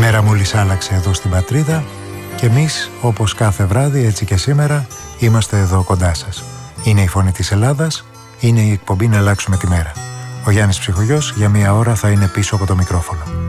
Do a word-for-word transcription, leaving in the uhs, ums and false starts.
μέρα μόλις άλλαξε εδώ στην πατρίδα και εμείς, όπως κάθε βράδυ, έτσι και σήμερα, είμαστε εδώ κοντά σας. Είναι η Φωνή της Ελλάδας, είναι η εκπομπή «Να αλλάξουμε τη μέρα». Ο Γιάννης Ψυχογιός για μία ώρα θα είναι πίσω από το μικρόφωνο.